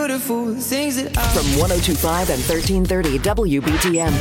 Beautiful things that I... From 102.5 and 1330 WBTM.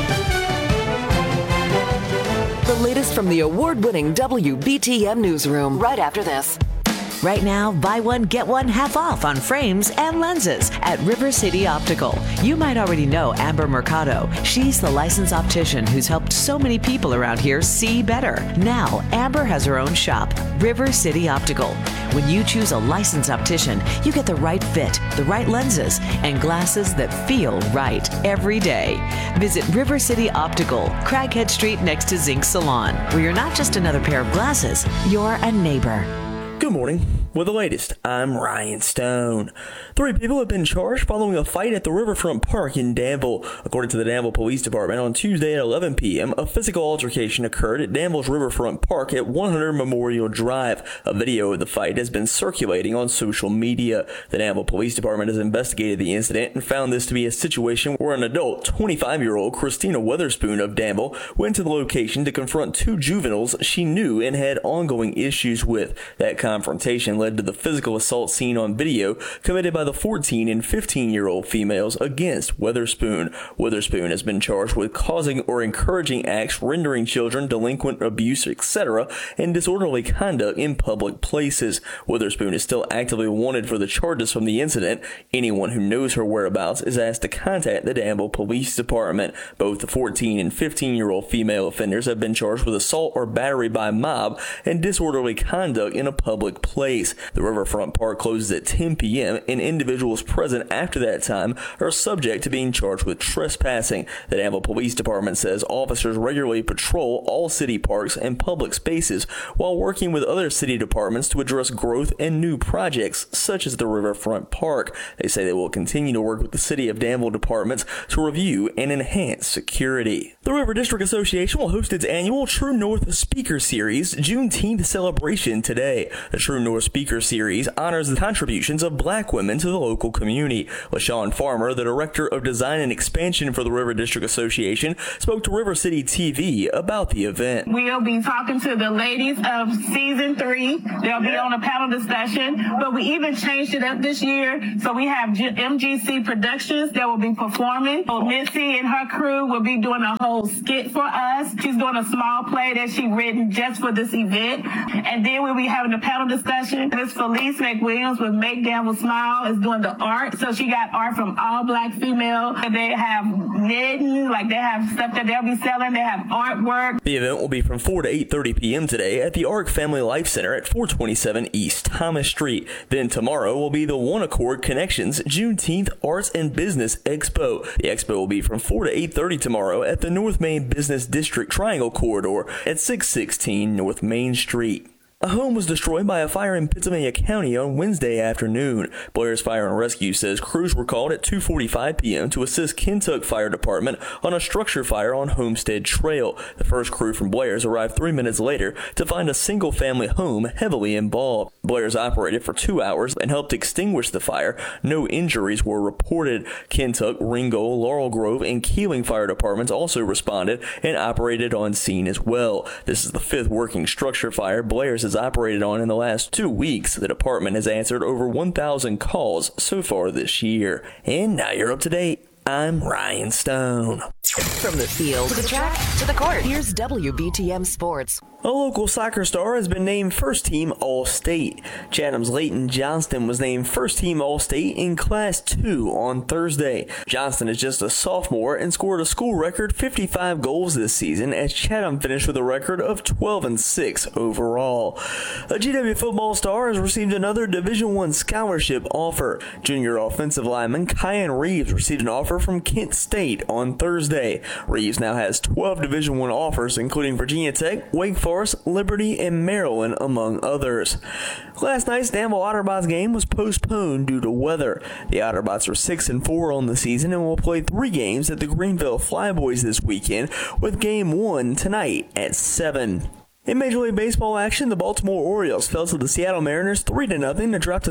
The latest from the award-winning WBTM newsroom right after this. Right now, buy one, get one half off on frames and lenses at River City Optical. You might already know Amber Mercado. She's the licensed optician who's helped so many people around here see better. Now, Amber has her own shop, River City Optical. When you choose a licensed optician, you get the right fit, the right lenses, and glasses that feel right every day. Visit River City Optical, Craighead Street next to Zinc Salon, where you're not just another pair of glasses, you're a neighbor. Good morning. With the latest, I'm Ryan Stone. 3 people have been charged following a fight at the Riverfront Park in Danville. According to the Danville Police Department, on Tuesday at 11 p.m., a physical altercation occurred at Danville's Riverfront Park at 100 Memorial Drive. A video of the fight has been circulating on social media. The Danville Police Department has investigated the incident and found this to be a situation where an adult, 25-year-old Christina Weatherspoon of Danville, went to the location to confront 2 juveniles she knew and had ongoing issues with. That confrontation led to the physical assault seen on video committed by the 14 and 15-year-old females against Weatherspoon. Weatherspoon has been charged with causing or encouraging acts rendering children delinquent, abuse, etc., and disorderly conduct in public places. Weatherspoon is still actively wanted for the charges from the incident. Anyone who knows her whereabouts is asked to contact the Danville Police Department. Both the 14 and 15-year-old female offenders have been charged with assault or battery by mob and disorderly conduct in a public place. The Riverfront Park closes at 10 p.m. and individuals present after that time are subject to being charged with trespassing. The Danville Police Department says officers regularly patrol all city parks and public spaces while working with other city departments to address growth and new projects such as the Riverfront Park. They say they will continue to work with the City of Danville departments to review and enhance security. The River District Association will host its annual True North Speaker Series Juneteenth celebration today. The True North Speaker Series honors the contributions of Black women to the local community. LaShawn Farmer, the Director of Design and Expansion for the River District Association, spoke to River City TV about the event. We'll be talking to the ladies of Season 3. They'll be on a panel discussion, but we even changed it up this year. So we have MGC Productions that will be performing. So Missy and her crew will be doing a whole skit for us. She's doing a small play that she written just for this event. And then we'll be having a panel discussion. Miss Felice McWilliams with Make Danville Smile is doing the art. So she got art from all Black female. And they have knitting, like they have stuff that they'll be selling. They have artwork. The event will be from 4 to 8:30 p.m. today at the ARC Family Life Center at 427 East Thomas Street. Then tomorrow will be the One Accord Connections Juneteenth Arts and Business Expo. The expo will be from 4 to 8:30 tomorrow at the North Main Business District Triangle Corridor at 616 North Main Street. A home was destroyed by a fire in Pittsylvania County on Wednesday afternoon. Blair's Fire and Rescue says crews were called at 2:45 p.m. to assist Kentuck Fire Department on a structure fire on Homestead Trail. The first crew from Blair's arrived 3 minutes later to find a single-family home heavily involved. Blair's operated for 2 hours and helped extinguish the fire. No injuries were reported. Kentuck, Ringgold, Laurel Grove, and Keeling Fire Departments also responded and operated on scene as well. This is the 5th working structure fire Blair's has operated on in the last 2 weeks. The department has answered over 1,000 calls so far this year. And now you're up to date. I'm Ryan Stone. From the field to the track to the court, here's WBTM Sports. A local soccer star has been named First Team All-State. Chatham's Leighton Johnston was named First Team All-State in Class 2 on Thursday. Johnston is just a sophomore and scored a school record 55 goals this season as Chatham finished with a record of 12-6 overall. A GW football star has received another Division I scholarship offer. Junior offensive lineman Kyan Reeves received an offer from Kent State on Thursday. Reeves now has 12 Division I offers, including Virginia Tech, Wake Forest, Liberty, and Maryland, among others. Last night's Danville Otterbots game was postponed due to weather. The Otterbots are 6-4 on the season and will play 3 games at the Greenville Flyboys this weekend, with Game 1 tonight at 7. In Major League Baseball action, the Baltimore Orioles fell to the Seattle Mariners 3-0 to drop to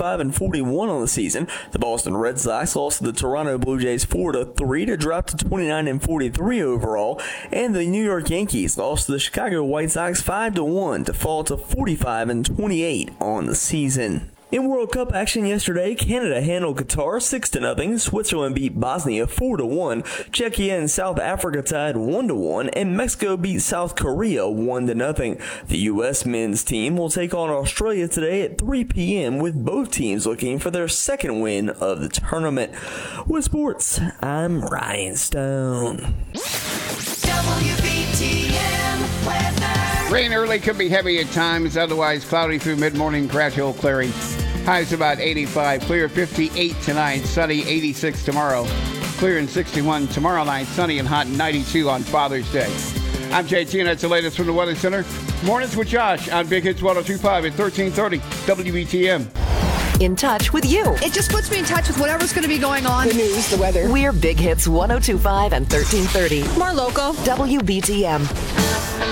35-41 on the season. The Boston Red Sox lost to the Toronto Blue Jays 4-3 to drop to 29-43 overall, and the New York Yankees lost to the Chicago White Sox 5-1 to fall to 45-28 on the season. In World Cup action yesterday, Canada handled Qatar 6-0, Switzerland beat Bosnia 4-1, Czechia and South Africa tied 1-1, and Mexico beat South Korea 1-0. The U.S. men's team will take on Australia today at 3 p.m. with both teams looking for their second win of the tournament. With sports, I'm Ryan Stone. WBTM weather. Rain early, could be heavy at times, otherwise cloudy through mid-morning, gradual clearing. Highs about 85, clear 58 tonight, sunny 86 tomorrow. Clear and 61 tomorrow night, sunny and hot 92 on Father's Day. I'm JT, and that's the latest from the Weather Center. Mornings with Josh on Big Hits 102.5 at 1330 WBTM. In touch with you. It just puts me in touch with whatever's going to be going on. The news, the weather. We're Big Hits 102.5 and 1330. More local. WBTM.